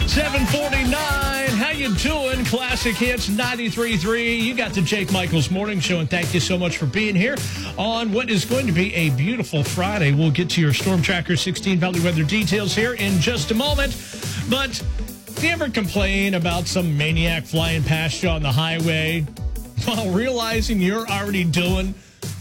749. How you doing? Classic Hits 93.3. You got the Jake Michaels Morning Show, and thank you so much for being here on what is going to be a beautiful Friday. We'll get to your Storm Tracker 16 Valley weather details here in just a moment. But do you ever complain about some maniac flying past you on the highway while realizing you're already doing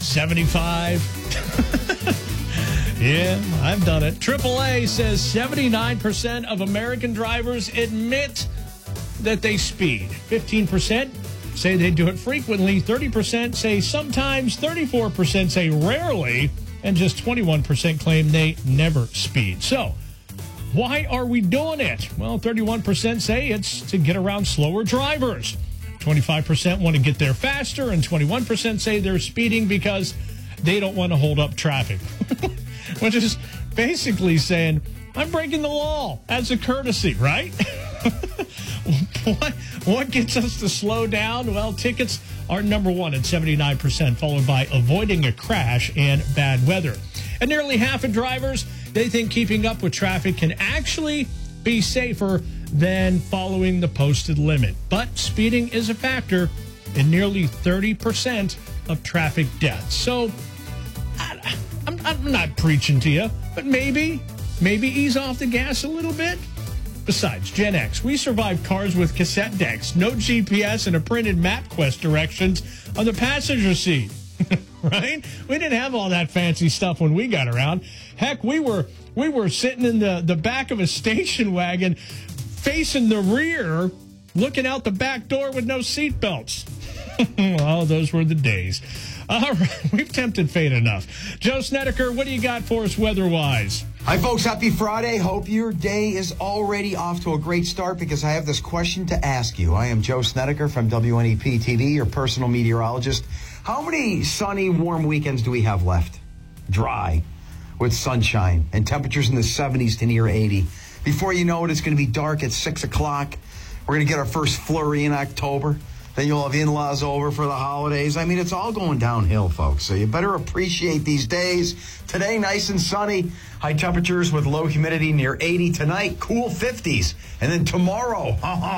75? Yeah, I've done it. AAA says 79% of American drivers admit that they speed. 15% say they do it frequently. 30% say sometimes. 34% say rarely. And just 21% claim they never speed. So, why are we doing it? Well, 31% say it's to get around slower drivers. 25% want to get there faster. And 21% say they're speeding because they don't want to hold up traffic. Which is basically saying, I'm breaking the law as a courtesy, right? What gets us to slow down? Well, tickets are number one at 79%, followed by avoiding a crash and bad weather. And nearly half of drivers, they think keeping up with traffic can actually be safer than following the posted limit. But speeding is a factor in nearly 30% of traffic deaths. So, I'm not preaching to you, but maybe ease off the gas a little bit. Besides, Gen X, we survived cars with cassette decks, no GPS, and a printed MapQuest directions on the passenger seat. Right? We didn't have all that fancy stuff when we got around. Heck, we were sitting in the back of a station wagon, facing the rear, looking out the back door with no seatbelts. Oh, those were the days. All right, we've tempted fate enough. Joe Snedeker, what do you got for us weather-wise? Hi, folks. Happy Friday. Hope your day is already off to a great start because I have this question to ask you. I am Joe Snedeker from WNEP TV, your personal meteorologist. How many sunny, warm weekends do we have left? Dry, with sunshine and temperatures in the 70s to near 80. Before you know it, it's going to be dark at 6 o'clock. We're going to get our first flurry in October. Then you'll have in-laws over for the holidays. I mean, it's all going downhill, folks. So you better appreciate these days. Today, nice and sunny. High temperatures with low humidity near 80. Tonight, cool 50s. And then tomorrow,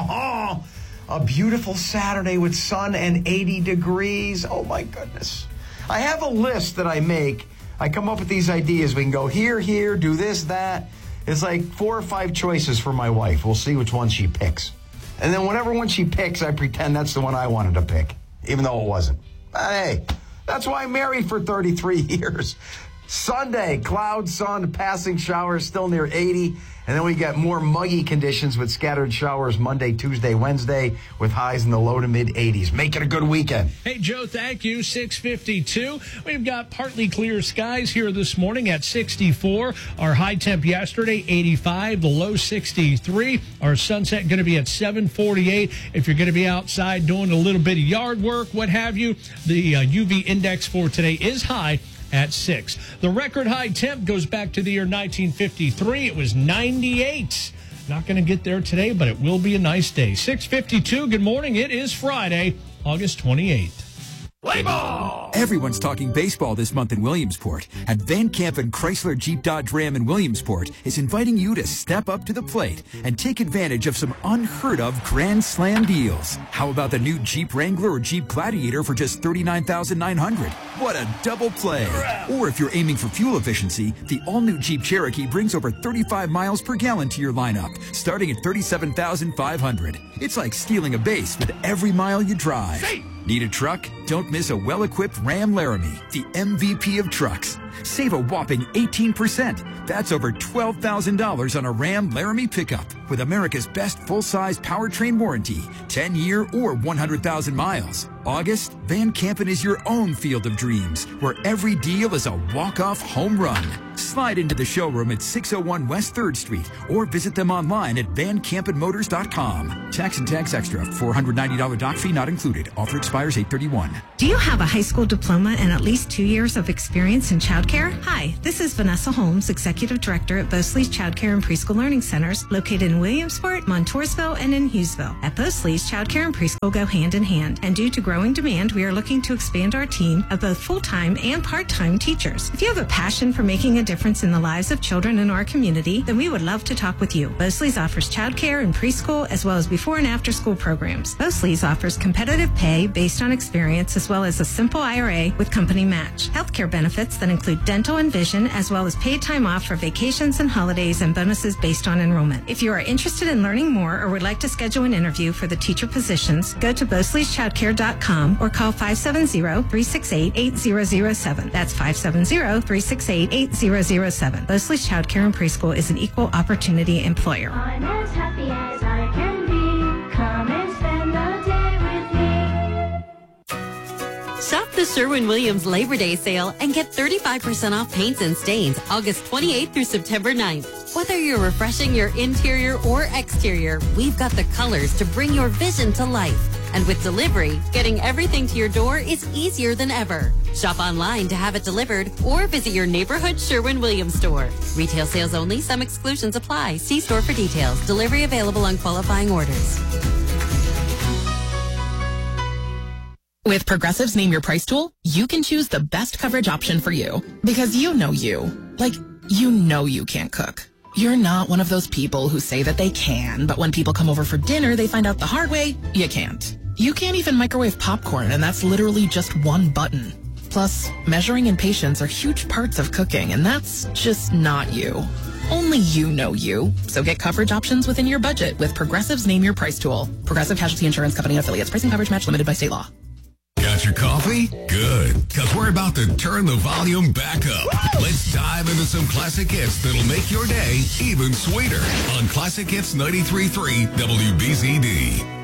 a beautiful Saturday with sun and 80 degrees. Oh, my goodness. I have a list that I make. I come up with these ideas. We can go here, do this, that. It's like 4 or 5 choices for my wife. We'll see which one she picks. And then whatever one she picks, I pretend that's the one I wanted to pick, even though it wasn't. But hey, that's why I'm married for 33 years. Sunday, cloud, sun, passing showers, still near 80. And then we get more muggy conditions with scattered showers Monday, Tuesday, Wednesday, with highs in the low to mid-80s. Make it a good weekend. Hey, Joe, thank you. 6:52. We've got partly clear skies here this morning at 64. Our high temp yesterday, 85. The low, 63. Our sunset going to be at 7:48. If you're going to be outside doing a little bit of yard work, what have you, the UV index for today is high at 6. The record high temp goes back to the year 1953. It was 98. Not going to get there today, but it will be a nice day. 6:52. Good morning. It is Friday, August 28th. Play ball! Everyone's talking baseball this month in Williamsport. And Van Campen Chrysler Jeep Dodge Ram in Williamsport is inviting you to step up to the plate and take advantage of some unheard of Grand Slam deals. How about the new Jeep Wrangler or Jeep Gladiator for just $39,900? What a double play! Or if you're aiming for fuel efficiency, the all-new Jeep Cherokee brings over 35 miles per gallon to your lineup, starting at $37,500. It's like stealing a base with every mile you drive. Need a truck? Don't miss a well-equipped Ram Laramie, the MVP of trucks. Save a whopping 18%. That's over $12,000 on a Ram Laramie pickup with America's best full-size powertrain warranty, 10-year or 100,000 miles. August, Van Campen is your own field of dreams, where every deal is a walk-off home run. Slide into the showroom at 601 West 3rd Street or visit them online at vancampenmotors.com. Tax and tax extra. $490 doc fee not included. Offer expires 8/31. Do you have a high school diploma and at least 2 years of experience in childcare? Hi, this is Vanessa Holmes, Executive Director at Bosley's Childcare and Preschool Learning Centers, located in Williamsport, Montoursville, and in Hughesville. At Bosley's, childcare and preschool go hand in hand, and due to growing growing demand, we are looking to expand our team of both full-time and part-time teachers. If you have a passion for making a difference in the lives of children in our community, then we would love to talk with you. Bosley's offers childcare and preschool as well as before and after school programs. Bosley's offers competitive pay based on experience as well as a simple IRA with company match. Healthcare benefits that include dental and vision as well as paid time off for vacations and holidays and bonuses based on enrollment. If you are interested in learning more or would like to schedule an interview for the teacher positions, go to Bosley'sChildcare.com or call 570-368-8007. That's 570-368-8007. Bosley's Child Care and Preschool is an equal opportunity employer. I'm as happy as I can be. Come and spend the day with me. Shop the Sherwin-Williams Labor Day sale and get 35% off paints and stains August 28th through September 9th. Whether you're refreshing your interior or exterior, we've got the colors to bring your vision to life. And with delivery, getting everything to your door is easier than ever. Shop online to have it delivered or visit your neighborhood Sherwin-Williams store. Retail sales only. Some exclusions apply. See store for details. Delivery available on qualifying orders. With Progressive's Name Your Price tool, you can choose the best coverage option for you. Because you know you. Like, you know you can't cook. You're not one of those people who say that they can, but when people come over for dinner, they find out the hard way, you can't. You can't even microwave popcorn, and that's literally just one button. Plus, measuring and patience are huge parts of cooking, and that's just not you. Only you know you. So get coverage options within your budget with Progressive's Name Your Price tool. Progressive Casualty Insurance Company and affiliates. Pricing coverage match limited by state law. Got your coffee? Good, because we're about to turn the volume back up. Let's dive into some classic hits that'll make your day even sweeter on Classic Hits 93.3 WBZD.